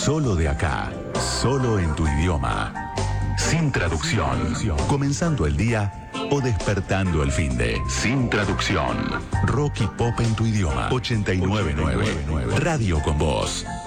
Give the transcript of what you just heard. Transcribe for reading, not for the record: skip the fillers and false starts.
Solo de acá, solo en tu idioma. Sin traducción. Comenzando el día o despertando el finde. Sin traducción. Rock y pop en tu idioma. 899. Radio con Vos.